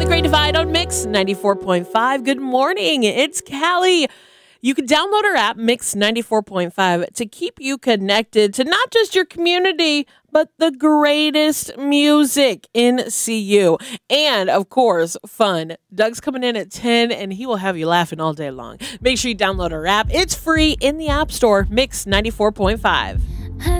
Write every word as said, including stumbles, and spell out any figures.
Great Divide on Mix ninety-four point five. Good morning. It's Callie. You can download our app, Mix ninety-four point five, to keep you connected to not just your community, but the greatest music in C U. And, of course, fun. Doug's coming in at ten, and he will have you laughing all day long. Make sure you download our app. It's free in the App Store, Mix ninety-four point five.